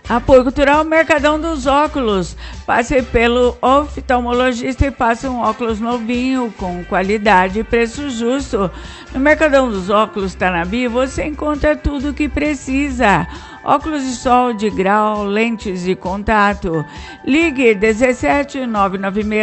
Apoio Cultural Mercadão dos Óculos. Passe pelo oftalmologista e passe um óculos novinho, com qualidade e preço justo. No Mercadão dos Óculos Tanabi, você encontra tudo o que precisa. Óculos de sol, de grau, lentes de contato. Ligue 17 996